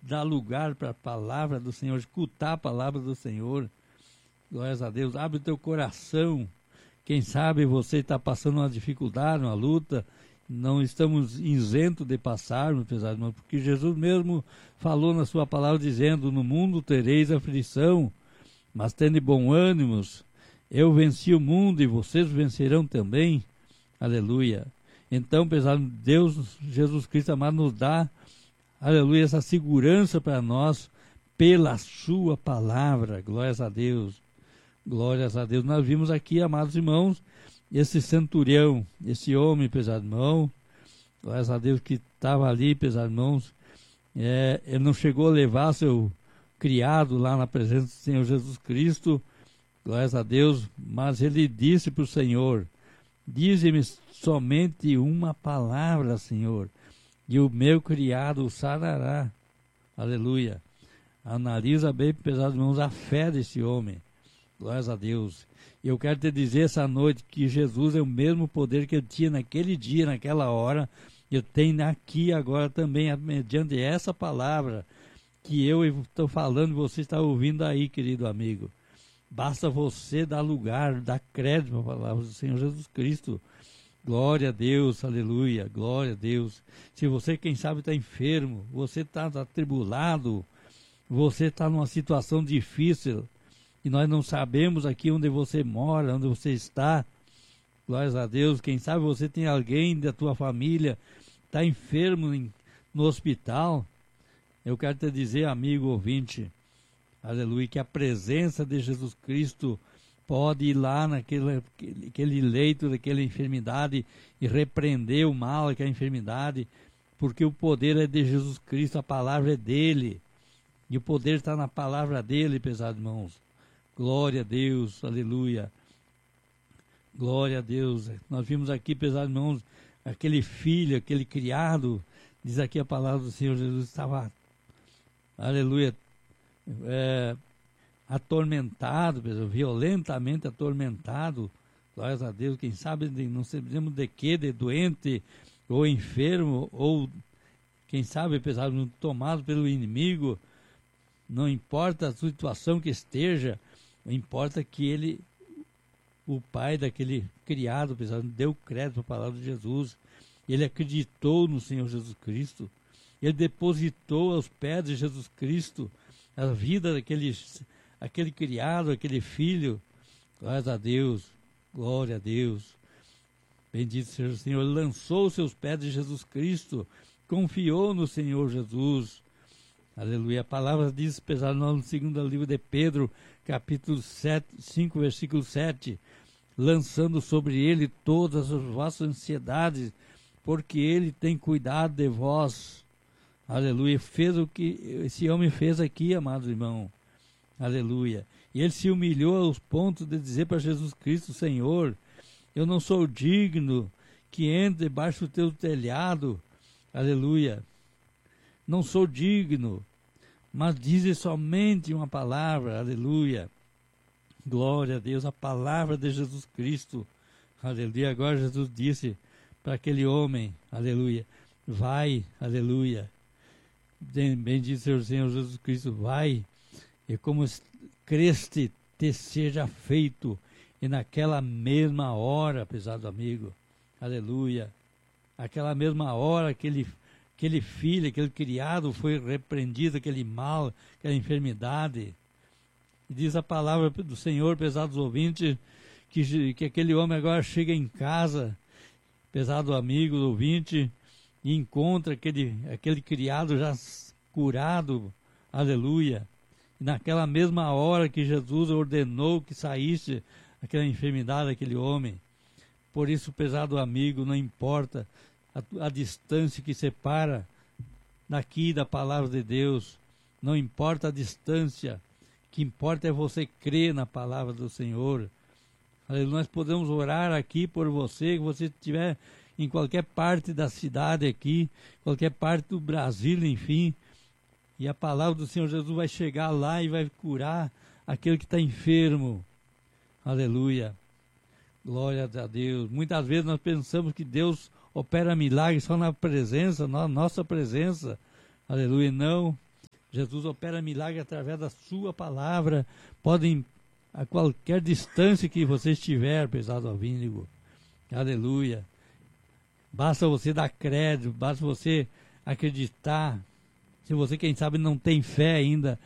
dar lugar para a palavra do Senhor, escutar a palavra do Senhor. Glórias a Deus. Abre o teu coração. Quem sabe você está passando uma dificuldade, uma luta. Não estamos isentos de passarmos, pesados irmãos, porque Jesus mesmo falou na sua palavra dizendo: no mundo tereis aflição, mas tende bom ânimo. Eu venci o mundo e vocês vencerão também. Aleluia. Então, pesado, Deus, Jesus Cristo amado, nos dá, aleluia, essa segurança para nós pela sua palavra. Glórias a Deus. Glórias a Deus. Nós vimos aqui, amados irmãos, esse centurião, esse homem, pesado irmão, glórias a Deus, que estava ali, pesado irmãos, ele não chegou a levar seu criado lá na presença do Senhor Jesus Cristo, glórias a Deus, mas ele disse para o Senhor: dize-me somente uma palavra, Senhor, e o meu criado o sarará. Aleluia. Analisa bem, pesados irmãos, a fé desse homem. Glórias a Deus. E eu quero te dizer essa noite que Jesus é o mesmo poder que ele tinha naquele dia, naquela hora, eu tenho aqui agora também, mediante essa palavra que eu estou falando, você está ouvindo aí, querido amigo. Basta você dar lugar, dar crédito para a palavra do Senhor Jesus Cristo. Glória a Deus, aleluia, glória a Deus. Se você, quem sabe, está enfermo, você está atribulado, você está numa situação difícil, e nós não sabemos aqui onde você mora, onde você está, glórias a Deus. Quem sabe você tem alguém da tua família, está enfermo no hospital. Eu quero te dizer, amigo ouvinte, aleluia, que a presença de Jesus Cristo pode ir lá naquele leito daquela enfermidade e repreender o mal, aquela enfermidade, porque o poder é de Jesus Cristo, a palavra é dele, e o poder está na palavra dele, pesados irmãos. Glória a Deus, aleluia. Glória a Deus. Nós vimos aqui, pesados irmãos, aquele filho, aquele criado, diz aqui a palavra do Senhor Jesus, estava, aleluia, atormentado, violentamente atormentado. Glórias a Deus. Quem sabe, não sabemos de quê, de doente, ou enfermo, ou quem sabe, pesado, tomado pelo inimigo. Não importa a situação que esteja, importa que o pai daquele criado, pesado, deu crédito à palavra de Jesus. Ele acreditou no Senhor Jesus Cristo. Ele depositou aos pés de Jesus Cristo a vida aquele criado, aquele filho. Glória a Deus, glória a Deus. Bendito seja o Senhor. Ele lançou os seus pés de Jesus Cristo, confiou no Senhor Jesus. Aleluia. A palavra diz, pesado, no segundo livro de Pedro, capítulo 5, versículo 7, lançando sobre ele todas as vossas ansiedades, porque ele tem cuidado de vós. Aleluia. Fez o que esse homem fez aqui, amados irmãos. Aleluia. E ele se humilhou aos pontos de dizer para Jesus Cristo: Senhor, eu não sou digno que entre debaixo do teu telhado. Aleluia. Não sou digno, mas dize somente uma palavra. Aleluia. Glória a Deus, a palavra de Jesus Cristo. Aleluia. Agora Jesus disse para aquele homem, aleluia, vai, aleluia. Bendito seja o Senhor Jesus Cristo, vai, e como creste, te seja feito. E naquela mesma hora, pesado amigo, aleluia, aquela mesma hora, aquele filho, aquele criado foi repreendido, aquele mal, aquela enfermidade. E diz a palavra do Senhor, pesados ouvintes, que aquele homem agora chega em casa, pesado amigo, ouvinte, e encontra aquele criado já curado, aleluia. E naquela mesma hora que Jesus ordenou que saísse aquela enfermidade daquele homem. Por isso, pesado amigo, não importa a distância que separa daqui da palavra de Deus, não importa a distância, o que importa é você crer na palavra do Senhor. Nós podemos orar aqui por você, que você estiver em qualquer parte da cidade aqui, qualquer parte do Brasil, enfim, e a palavra do Senhor Jesus vai chegar lá e vai curar aquele que está enfermo. Aleluia. Glória a Deus. Muitas vezes nós pensamos que Deus opera milagres só na presença, na nossa presença. Aleluia. Não. Jesus opera milagre através da sua palavra. Podem, a qualquer distância que você estiver, pesado ouvinte, aleluia. Basta você dar crédito, basta você acreditar. Se você, quem sabe, não tem fé ainda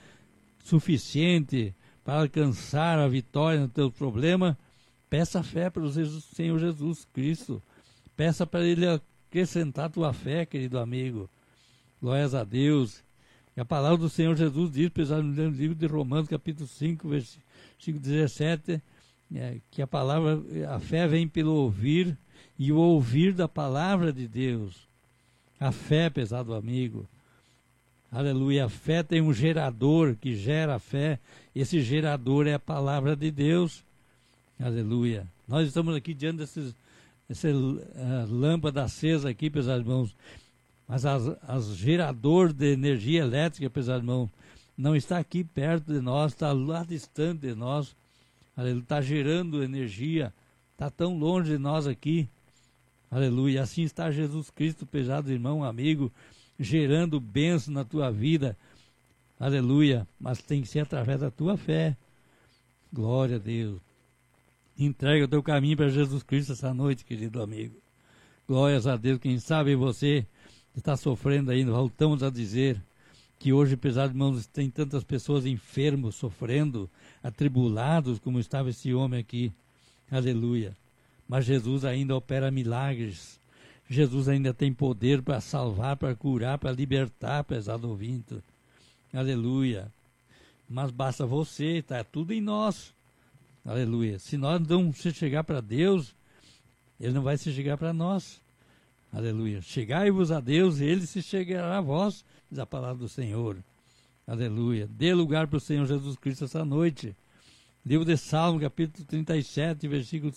suficiente para alcançar a vitória no teu problema, peça fé para o Senhor Jesus Cristo. Peça para Ele acrescentar a tua fé, querido amigo. Glórias a Deus. E a palavra do Senhor Jesus diz, apesar do livro de Romanos, capítulo 5, versículo 17, que a fé vem pelo ouvir, e o ouvir da palavra de Deus. A fé, pesado amigo. Aleluia. A fé tem um gerador que gera a fé. Esse gerador é a palavra de Deus. Aleluia. Nós estamos aqui diante dessa lâmpada acesa aqui, pesados irmãos. Mas as gerador de energia elétrica, pesados irmãos, não está aqui perto de nós, está lá distante de nós. Aleluia. Está gerando energia. Está tão longe de nós aqui. Aleluia. Assim está Jesus Cristo, pesado irmão, amigo, gerando bênção na tua vida. Aleluia. Mas tem que ser através da tua fé. Glória a Deus. Entrega o teu caminho para Jesus Cristo essa noite, querido amigo. Glórias a Deus. Quem sabe você está sofrendo ainda. Voltamos a dizer que hoje, apesar de irmãos, tem tantas pessoas enfermos, sofrendo, atribulados, como estava esse homem aqui. Aleluia. Mas Jesus ainda opera milagres. Jesus ainda tem poder para salvar, para curar, para libertar, pesado ouvinte. Aleluia. Mas basta você, está tudo em nós. Aleluia. Se nós não se chegar para Deus, Ele não vai se chegar para nós. Aleluia. Chegai-vos a Deus e Ele se chegará a vós, diz a palavra do Senhor. Aleluia. Dê lugar para o Senhor Jesus Cristo essa noite. Livro de Salmo, capítulo 37, versículo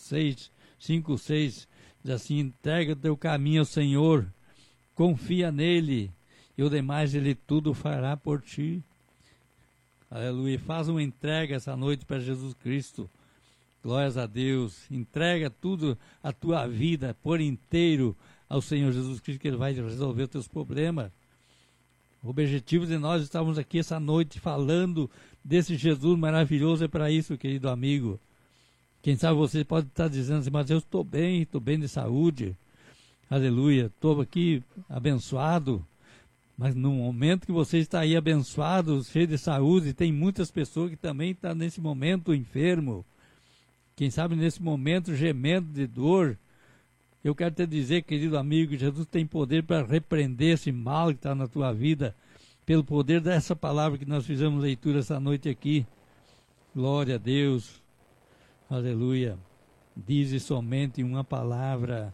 5, 6, diz assim: entrega o teu caminho ao Senhor, confia nele, e o demais Ele tudo fará por ti. Aleluia. Faz uma entrega essa noite para Jesus Cristo. Glórias a Deus. Entrega tudo, a tua vida por inteiro ao Senhor Jesus Cristo, que Ele vai resolver os teus problemas. O objetivo de nós estarmos aqui essa noite falando desse Jesus maravilhoso é para isso, querido amigo. Quem sabe você pode estar dizendo assim: mas eu estou bem de saúde. Aleluia. Estou aqui abençoado. Mas no momento que você está aí abençoado, cheio de saúde, tem muitas pessoas que também estão nesse momento enfermo. Quem sabe nesse momento gemendo de dor. Eu quero te dizer, querido amigo, que Jesus tem poder para repreender esse mal que está na tua vida, pelo poder dessa palavra que nós fizemos leitura essa noite aqui. Glória a Deus. Aleluia. Dize somente uma palavra.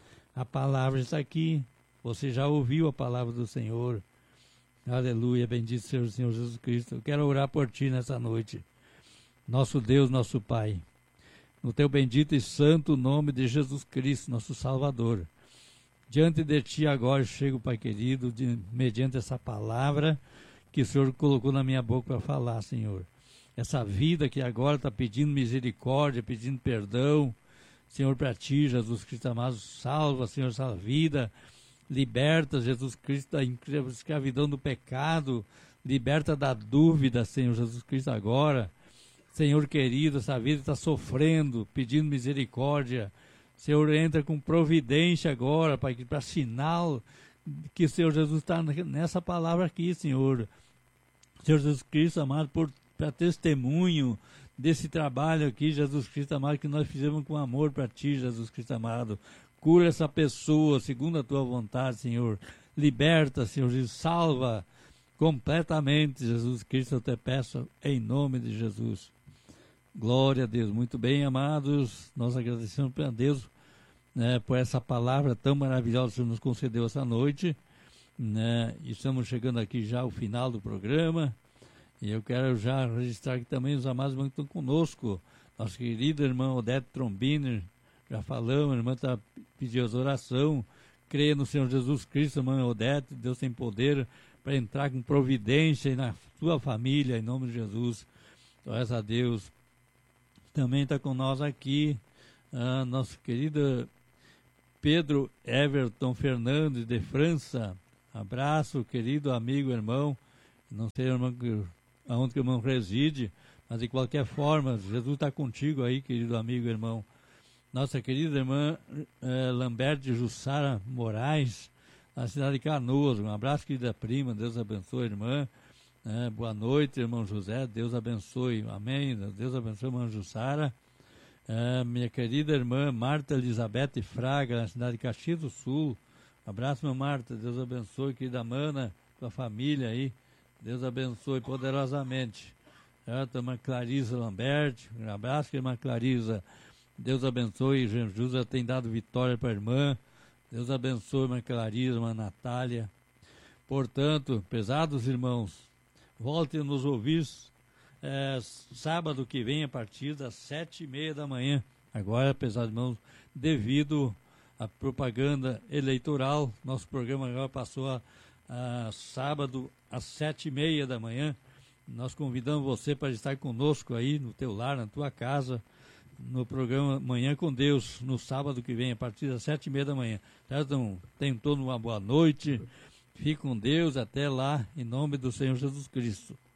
A palavra está aqui. Você já ouviu a palavra do Senhor. Aleluia. Bendito seja o Senhor Jesus Cristo. Eu quero orar por ti nessa noite. Nosso Deus, nosso Pai. No teu bendito e santo nome de Jesus Cristo, nosso Salvador. Diante de ti agora chego, Pai querido, mediante essa palavra que o Senhor colocou na minha boca para falar, Senhor. Essa vida que agora está pedindo misericórdia, pedindo perdão, Senhor, para ti, Jesus Cristo amado, salva, Senhor, essa vida, liberta, Jesus Cristo, da escravidão do pecado, liberta da dúvida, Senhor Jesus Cristo, agora. Senhor querido, essa vida está sofrendo, pedindo misericórdia. Senhor, entra com providência agora, Pai, para sinal que o Senhor Jesus está nessa palavra aqui, Senhor. Senhor Jesus Cristo, amado, para testemunho desse trabalho aqui, Jesus Cristo, amado, que nós fizemos com amor para Ti, Jesus Cristo, amado. Cura essa pessoa, segundo a Tua vontade, Senhor. Liberta, Senhor Jesus, salva completamente, Jesus Cristo, eu te peço, em nome de Jesus. Glória a Deus. Muito bem, amados, nós agradecemos a Deus, né, por essa palavra tão maravilhosa que o Senhor nos concedeu essa noite, né, e estamos chegando aqui já ao final do programa, e eu quero já registrar aqui também os amados irmãos que estão conosco, nosso querido irmão Odete Trombini, já falamos, a irmã está pedindo oração, creia no Senhor Jesus Cristo, irmã Odete, Deus tem poder para entrar com providência na sua família, em nome de Jesus. Glórias a Deus. Também está com nós aqui nosso querido Pedro Everton Fernandes de França. Abraço, querido amigo, irmão, Não sei, irmão, aonde que o irmão reside, mas de qualquer forma, Jesus está contigo aí, querido amigo, irmão. Nossa querida irmã Lamberte Jussara Moraes, na cidade de Canoas. Um abraço, querida prima, Deus abençoe, irmã. Boa noite, irmão José, Deus abençoe, amém. Deus abençoe, irmã Jussara. Minha querida irmã Marta Elizabeth Fraga, na cidade de Caxias do Sul. Abraço, minha Marta, Deus abençoe, querida Mana, tua família aí, Deus abençoe poderosamente. Irmã Clarisa Lambert, um abraço, irmã Clarisa, Deus abençoe, Jesus tem dado vitória para a irmã, Deus abençoe, irmã Clarisa, irmã Natália. Portanto, pesados irmãos, voltem a nos ouvir sábado que vem a partir das 7:30 da manhã. Agora, pesados irmãos, devido à propaganda eleitoral, nosso programa agora passou a sábado às 7:30 da manhã. Nós convidamos você para estar conosco aí no teu lar, na tua casa, no programa Manhã com Deus, no sábado que vem, a partir das 7:30 da manhã. Então, tenham todos uma boa noite, fique com Deus, até lá, em nome do Senhor Jesus Cristo.